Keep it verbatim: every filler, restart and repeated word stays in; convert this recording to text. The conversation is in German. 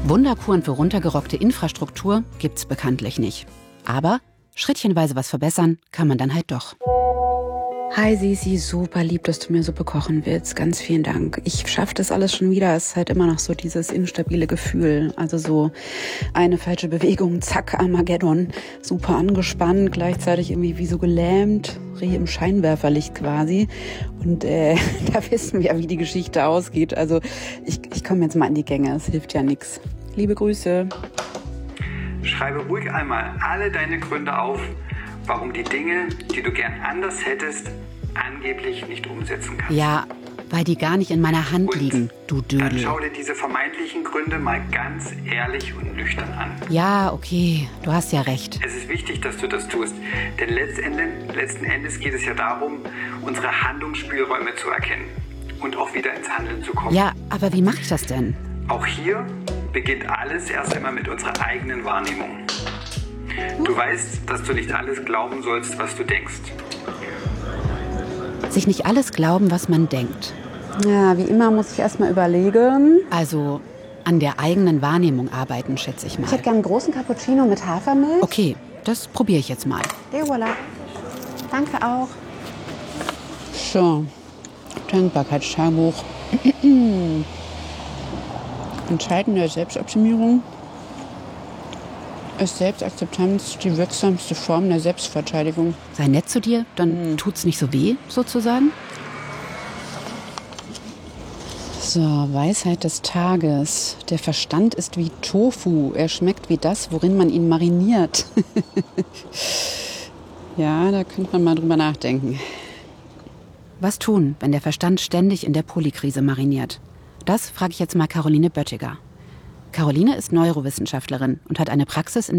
Wunderkuren für runtergerockte Infrastruktur gibt's bekanntlich nicht. Aber schrittchenweise was verbessern kann man dann halt doch. Hi Sisi, super lieb, dass du mir Suppe kochen willst. Ganz vielen Dank. Ich schaffe das alles schon wieder. Es ist halt immer noch so dieses instabile Gefühl. Also so eine falsche Bewegung, zack, Armageddon. Super angespannt, gleichzeitig irgendwie wie so gelähmt. Reh im Scheinwerferlicht quasi. Und äh, da wissen wir, wie die Geschichte ausgeht. Also ich, ich komme jetzt mal in die Gänge. Es hilft ja nichts. Liebe Grüße. Schreibe ruhig einmal alle deine Gründe auf, warum die Dinge, die du gern anders hättest, angeblich nicht umsetzen kannst. Ja, weil die gar nicht in meiner Hand und liegen, du Dödel. Dann schau dir diese vermeintlichen Gründe mal ganz ehrlich und nüchtern an. Ja, okay, du hast ja recht. Es ist wichtig, dass du das tust, denn letztendlich, letzten Endes geht es ja darum, unsere Handlungsspielräume zu erkennen und auch wieder ins Handeln zu kommen. Ja, aber wie mache ich das denn? Auch hier beginnt alles erst einmal mit unserer eigenen Wahrnehmung. Du weißt, dass du nicht alles glauben sollst, was du denkst. Sich nicht alles glauben, was man denkt. Ja, wie immer muss ich erst mal überlegen. Also an der eigenen Wahrnehmung arbeiten, schätze ich mal. Ich hätte gerne einen großen Cappuccino mit Hafermilch. Okay, das probiere ich jetzt mal. Et voilà. Danke auch. So, Dankbarkeitstagebuch. Entscheidende der Selbstoptimierung ist Selbstakzeptanz die wirksamste Form der Selbstverteidigung. Sei nett zu dir, dann tut's nicht so weh, sozusagen. So, Weisheit des Tages. Der Verstand ist wie Tofu. Er schmeckt wie das, worin man ihn mariniert. Ja, da könnte man mal drüber nachdenken. Was tun, wenn der Verstand ständig in der Polykrise mariniert? Das frage ich jetzt mal Caroline Böttiger. Caroline ist Neurowissenschaftlerin und hat eine Praxis in